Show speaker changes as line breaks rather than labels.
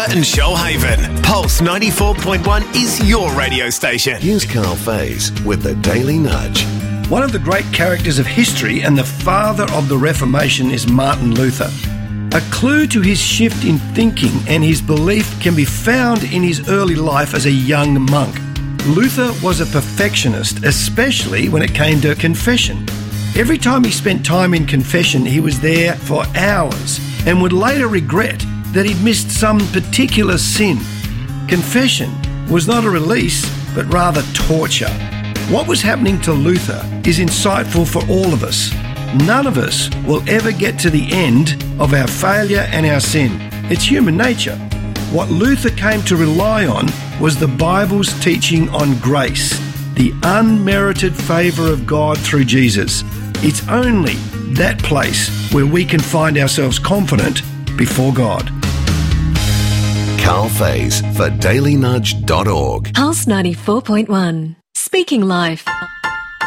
and Shoalhaven. Pulse 94.1 is your radio station.
Here's Carl Faze with the Daily Nudge.
One of the great characters of history and the father of the Reformation is Martin Luther. A clue to his shift in thinking and his belief can be found in his early life as a young monk. Luther was a perfectionist, especially when it came to confession. Every time he spent time in confession, he was there for hours and would later regret that he'd missed some particular sin. Confession was not a release, but rather torture. What was happening to Luther is insightful for all of us. None of us will ever get to the end of our failure and our sin. It's human nature. What Luther came to rely on was the Bible's teaching on grace, the unmerited favour of God through Jesus. It's only that place where we can find ourselves confident before God.
Carl Faze for dailynudge.org.
Pulse 94.1. Speaking Life.